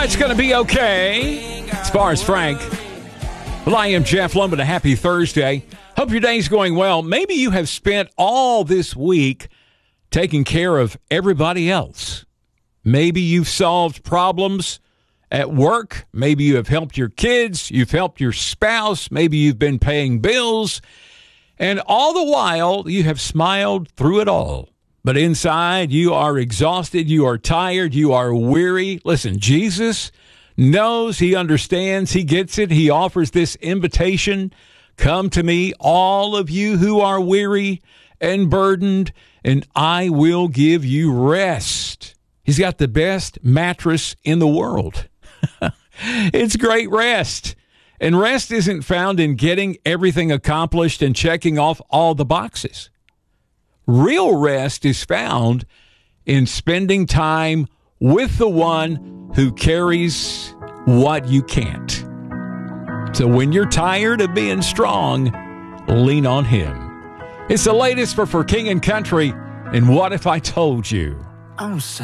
It's going to be okay. As far as Frank. Well, I am Jeff Lumbin. A happy Thursday. Hope your day's going well. Maybe you have spent all this week taking care of everybody else. Maybe you've solved problems at work. Maybe you have helped your kids. You've helped your spouse. Maybe you've been paying bills. And all the while, you have smiled through it all. But inside, you are exhausted. You are tired. You are weary. Listen, Jesus knows, he understands, he gets it. He offers this invitation. Come to me, all of you who are weary and burdened, and I will give you rest. He's got the best mattress in the world. It's great rest. And rest isn't found in getting everything accomplished and checking off all the boxes. Real rest is found in spending time with the one who carries what you can't. So when you're tired of being strong, lean on him. It's the latest for King and Country, and What If I Told You? I'm sad.